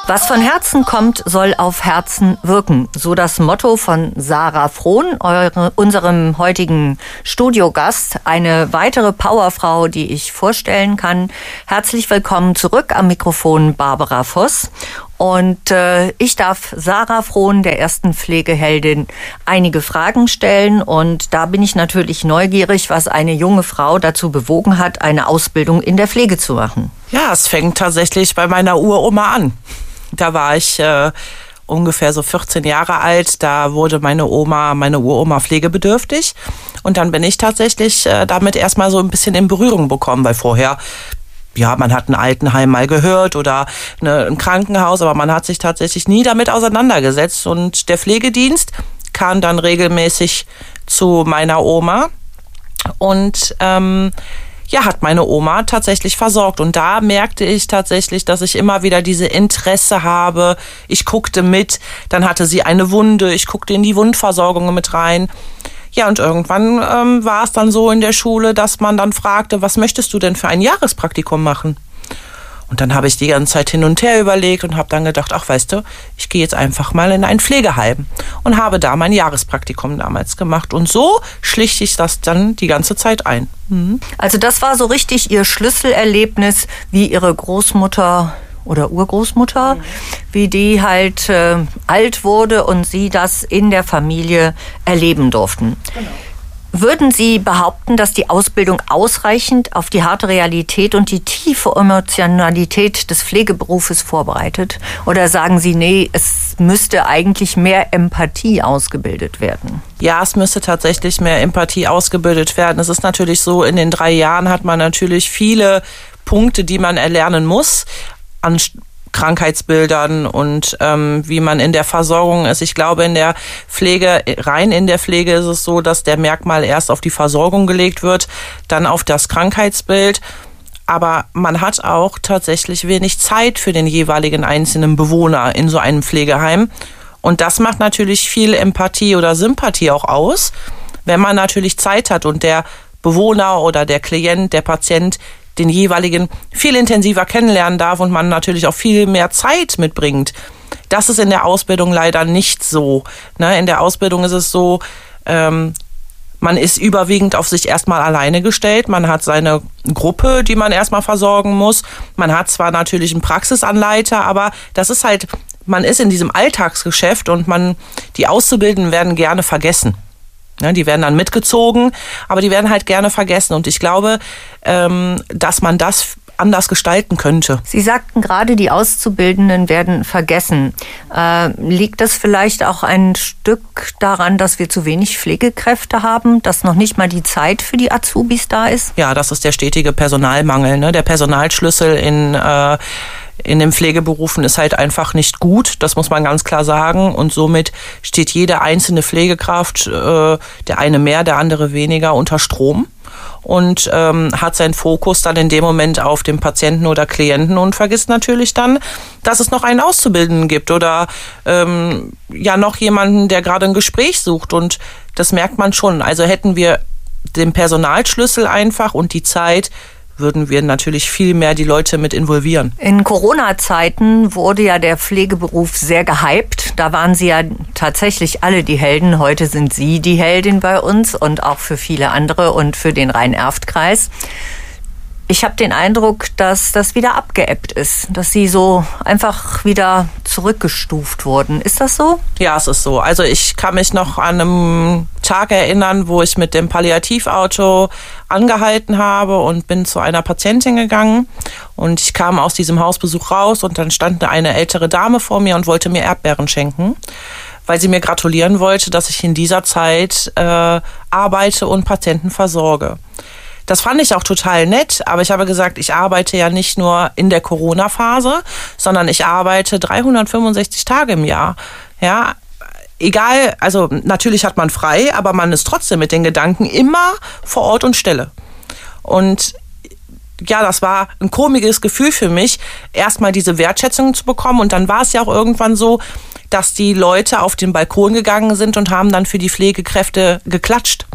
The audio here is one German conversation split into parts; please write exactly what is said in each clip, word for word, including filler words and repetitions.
Was von Herzen kommt, soll auf Herzen wirken. So das Motto von Sarah Frohn, eure, unserem heutigen Studiogast. Eine weitere Powerfrau, die ich vorstellen kann. Herzlich willkommen zurück am Mikrofon Barbara Voss. Und äh, ich darf Sarah Frohn, der ersten Pflegeheldin, einige Fragen stellen. Und da bin ich natürlich neugierig, was eine junge Frau dazu bewogen hat, eine Ausbildung in der Pflege zu machen. Ja, es fängt tatsächlich bei meiner Uroma an. Da war ich äh, ungefähr so vierzehn Jahre alt. Da wurde meine Oma, meine Uroma pflegebedürftig. Und dann bin ich tatsächlich äh, damit erstmal so ein bisschen in Berührung bekommen, weil vorher, ja, man hat ein Altenheim mal gehört oder eine, ein Krankenhaus, aber man hat sich tatsächlich nie damit auseinandergesetzt. Und der Pflegedienst kam dann regelmäßig zu meiner Oma und ähm, ja, hat meine Oma tatsächlich versorgt. Und da merkte ich tatsächlich, dass ich immer wieder diese Interesse habe. Ich guckte mit, dann hatte sie eine Wunde, ich guckte in die Wundversorgung mit rein. Ja, und irgendwann ähm, war es dann so in der Schule, dass man dann fragte, was möchtest du denn für ein Jahrespraktikum machen? Und dann habe ich die ganze Zeit hin und her überlegt und habe dann gedacht, ach weißt du, ich gehe jetzt einfach mal in ein Pflegeheim und habe da mein Jahrespraktikum damals gemacht. Und so schlich ich das dann die ganze Zeit ein. Mhm. Also das war so richtig Ihr Schlüsselerlebnis, wie Ihre Großmutter oder Urgroßmutter, mhm. wie die halt äh, alt wurde und Sie das in der Familie erleben durften. Genau. Würden Sie behaupten, dass die Ausbildung ausreichend auf die harte Realität und die tiefe Emotionalität des Pflegeberufes vorbereitet? Oder sagen Sie, nee, es müsste eigentlich mehr Empathie ausgebildet werden? Ja, es müsste tatsächlich mehr Empathie ausgebildet werden. Es ist natürlich so, in den drei Jahren hat man natürlich viele Punkte, die man erlernen muss, an Krankheitsbildern und ähm, wie man in der Versorgung ist. Ich glaube, in der Pflege, rein in der Pflege ist es so, dass der Merkmal erst auf die Versorgung gelegt wird, dann auf das Krankheitsbild. Aber man hat auch tatsächlich wenig Zeit für den jeweiligen einzelnen Bewohner in so einem Pflegeheim. Und das macht natürlich viel Empathie oder Sympathie auch aus, wenn man natürlich Zeit hat und der Bewohner oder der Klient, der Patient den jeweiligen viel intensiver kennenlernen darf und man natürlich auch viel mehr Zeit mitbringt. Das ist in der Ausbildung leider nicht so. In der Ausbildung ist es so, ähm, man ist überwiegend auf sich erstmal alleine gestellt. Man hat seine Gruppe, die man erstmal versorgen muss. Man hat zwar natürlich einen Praxisanleiter, aber das ist halt, man ist in diesem Alltagsgeschäft und man, die Auszubildenden werden gerne vergessen. Ja, die werden dann mitgezogen, aber die werden halt gerne vergessen. Und ich glaube, ähm, dass man das anders gestalten könnte. Sie sagten gerade, die Auszubildenden werden vergessen. Äh, liegt das vielleicht auch ein Stück daran, dass wir zu wenig Pflegekräfte haben, dass noch nicht mal die Zeit für die Azubis da ist? Ja, das ist der stetige Personalmangel, ne? Der Personalschlüssel in äh, in den Pflegeberufen ist halt einfach nicht gut, das muss man ganz klar sagen. Und somit steht jede einzelne Pflegekraft, äh, der eine mehr, der andere weniger, unter Strom und ähm, hat seinen Fokus dann in dem Moment auf den Patienten oder Klienten und vergisst natürlich dann, dass es noch einen Auszubildenden gibt oder ähm, ja noch jemanden, der gerade ein Gespräch sucht. Und das merkt man schon. Also hätten wir den Personalschlüssel einfach und die Zeit, würden wir natürlich viel mehr die Leute mit involvieren. In Corona-Zeiten wurde ja der Pflegeberuf sehr gehypt. Da waren Sie ja tatsächlich alle die Helden. Heute sind Sie die Heldin bei uns und auch für viele andere und für den Rhein-Erft-Kreis. Ich habe den Eindruck, dass das wieder abgeebbt ist, dass Sie so einfach wieder zurückgestuft wurden. Ist das so? Ja, es ist so. Also ich kann mich noch an einen Tag erinnern, wo ich mit dem Palliativauto angehalten habe und bin zu einer Patientin gegangen. Und ich kam aus diesem Hausbesuch raus und dann stand eine ältere Dame vor mir und wollte mir Erdbeeren schenken, weil sie mir gratulieren wollte, dass ich in dieser Zeit äh, arbeite und Patienten versorge. Das fand ich auch total nett, aber ich habe gesagt, ich arbeite ja nicht nur in der Corona-Phase, sondern ich arbeite dreihundertfünfundsechzig Tage im Jahr. Ja, egal, also natürlich hat man frei, aber man ist trotzdem mit den Gedanken immer vor Ort und Stelle. Und ja, das war ein komisches Gefühl für mich, erstmal diese Wertschätzung zu bekommen. Und dann war es ja auch irgendwann so, dass die Leute auf den Balkon gegangen sind und haben dann für die Pflegekräfte geklatscht.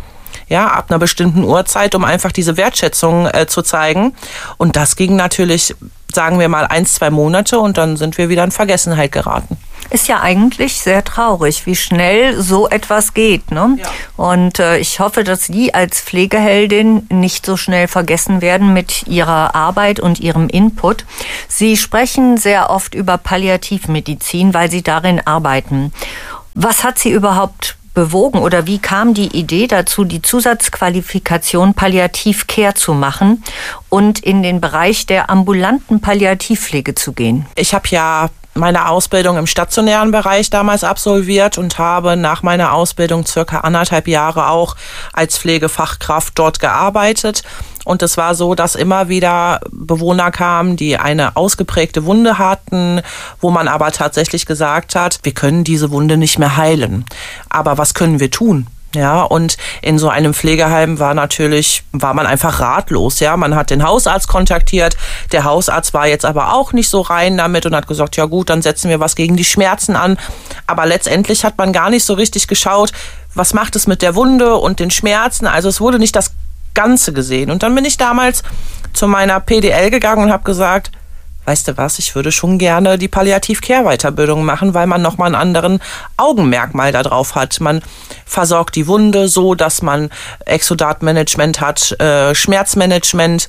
ja, ab einer bestimmten Uhrzeit, um einfach diese Wertschätzung äh, zu zeigen. Und das ging natürlich, sagen wir mal, ein, zwei Monate und dann sind wir wieder in Vergessenheit geraten. Ist ja eigentlich sehr traurig, wie schnell so etwas geht, ne? Ja. Und äh, ich hoffe, dass Sie als Pflegeheldin nicht so schnell vergessen werden mit Ihrer Arbeit und Ihrem Input. Sie sprechen sehr oft über Palliativmedizin, weil Sie darin arbeiten. Was hat Sie überhaupt bewogen oder wie kam die Idee dazu, die Zusatzqualifikation Palliativ-Care zu machen und in den Bereich der ambulanten Palliativpflege zu gehen? Ich habe ja meine Ausbildung im stationären Bereich damals absolviert und habe nach meiner Ausbildung circa anderthalb Jahre auch als Pflegefachkraft dort gearbeitet. Und es war so, dass immer wieder Bewohner kamen, die eine ausgeprägte Wunde hatten, wo man aber tatsächlich gesagt hat, wir können diese Wunde nicht mehr heilen. Aber was können wir tun? Ja, und in so einem Pflegeheim war natürlich, war man einfach ratlos, ja. Man hat den Hausarzt kontaktiert. Der Hausarzt war jetzt aber auch nicht so rein damit und hat gesagt, ja gut, dann setzen wir was gegen die Schmerzen an. Aber letztendlich hat man gar nicht so richtig geschaut, was macht es mit der Wunde und den Schmerzen. Also es wurde nicht das Ganze gesehen. Und dann bin ich damals zu meiner P D L gegangen und habe gesagt, weißt du was, ich würde schon gerne die Palliativ-Care-Weiterbildung machen, weil man nochmal einen anderen Augenmerkmal da drauf hat. Man versorgt die Wunde so, dass man Exudatmanagement hat, äh, Schmerzmanagement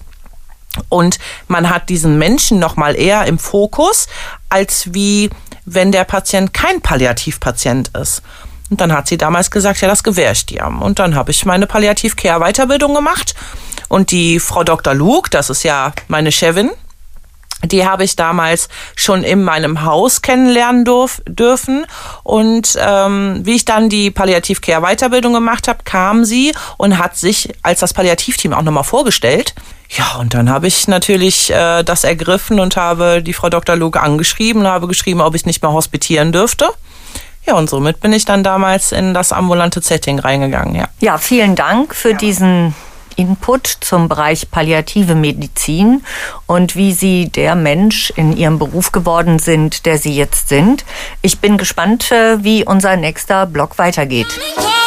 und man hat diesen Menschen nochmal eher im Fokus, als wie wenn der Patient kein Palliativpatient ist. Und dann hat sie damals gesagt, ja, das gewähre ich dir. Und dann habe ich meine Palliativ-Care-Weiterbildung gemacht und die Frau Doktor Luke, das ist ja meine Chefin, die habe ich damals schon in meinem Haus kennenlernen durf, dürfen. Und ähm, wie ich dann die Palliativ-Care-Weiterbildung gemacht habe, kam sie und hat sich als das Palliativteam auch nochmal vorgestellt. Ja, und dann habe ich natürlich äh, das ergriffen und habe die Frau Doktor Luke angeschrieben und habe geschrieben, ob ich nicht mehr hospitieren dürfte. Ja, und somit bin ich dann damals in das ambulante Setting reingegangen, ja. Ja, vielen Dank für ja. diesen Input zum Bereich palliative Medizin und wie Sie der Mensch in Ihrem Beruf geworden sind, der Sie jetzt sind. Ich bin gespannt, wie unser nächster Blog weitergeht.